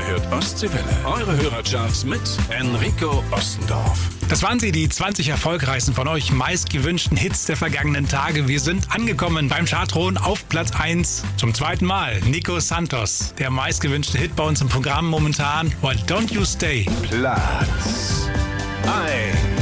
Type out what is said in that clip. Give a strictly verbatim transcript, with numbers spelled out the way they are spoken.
hört Ostseewelle. Eure Hörercharts mit Enrico Ostendorf. Das waren sie, die zwanzig erfolgreichsten von euch meistgewünschten Hits der vergangenen Tage. Wir sind angekommen beim Chartthron auf Platz eins. Zum zweiten Mal Nico Santos, der meistgewünschte Hit bei uns im Programm momentan. Why Don't You Stay? Platz eins.